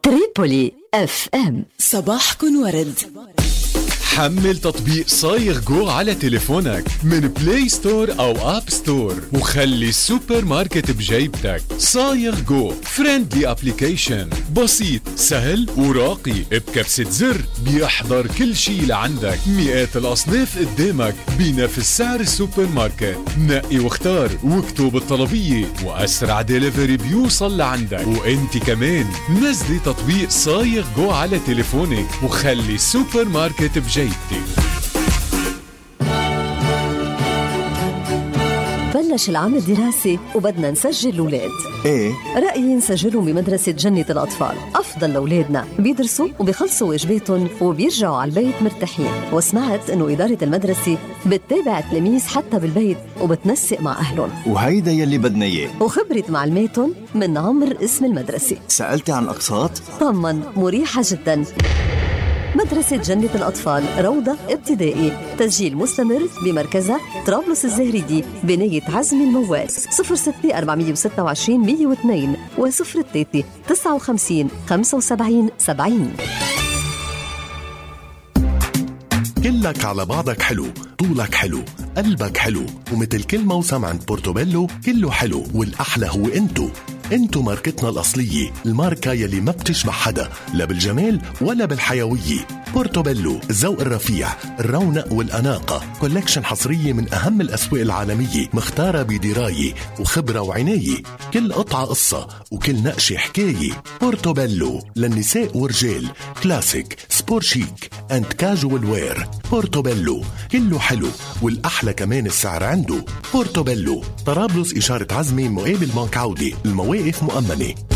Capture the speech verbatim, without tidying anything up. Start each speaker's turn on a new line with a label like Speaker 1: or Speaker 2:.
Speaker 1: تريبولي اف ام.
Speaker 2: صباحكن ورد.
Speaker 3: حمل تطبيق صايغ جو على تليفونك من بلاي ستور أو آب ستور وخلي السوبر ماركت بجيبتك. صايغ جو فريندلي ابليكيشن، بسيط سهل وراقي، بكبسة زر بيحضر كل شي لعندك، مئات الأصناف قدامك بنفس سعر السوبر ماركت. نقي واختار واكتب الطلبية وأسرع ديليفري بيوصل لعندك. وانت كمان نزلي تطبيق صايغ جو على تليفونك وخلي السوبر ماركت بجيبتك.
Speaker 1: بلش العام الدراسي وبدنا نسجل الأولاد.
Speaker 4: ايه
Speaker 1: رأيي نسجلهم بمدرسة جنة الأطفال، أفضل لأولادنا، بيدرسوا وبيخلصوا واجباتهم وبيرجعوا على البيت مرتاحين. وسمعت إنه إدارة المدرسة بتتابع التلاميذ حتى بالبيت وبتنسق مع أهلهم،
Speaker 4: وهيدا يلي بدنا إياه.
Speaker 1: وخبرة معلماتهم من عمر اسم المدرسة.
Speaker 4: سألتي عن أقساط؟
Speaker 1: طمن، مريحة جدا. مدرسة جنة الأطفال، روضة ابتدائي، تسجيل مستمر بمركزها طرابلس الزهريدي بناية عزمي الموال. صفر ستة أربعمية وستة وعشرين مية واثنين وصفر ثلاثة تسعة وخمسين خمسة وسبعين سبعين.
Speaker 5: كلك على بعضك حلو، طولك حلو، قلبك حلو، ومثل كل موسم عند بورتوبيلو كله حلو، والأحلى هو انتو. انتو ماركتنا الأصلية، الماركة يلي ما بتشبه حدا لا بالجمال ولا بالحيوية. بورتوبيلو، الذوق الرفيع، الرونق والأناقة، كولكشن حصرية من أهم الأسواق العالمية، مختارة بدراية وخبرة وعناية. كل قطعة قصة وكل نقشة حكاية. بورتوبيلو للنساء ورجال، كلاسيك، سبور شيك اند كاجوال وير. بورتوبيلو كله حلو، والأحلى كمان السعر عنده. بورتوبيلو، طرابلس إشارة عزمي مقابل بنك عودة، المواقف مؤمنة.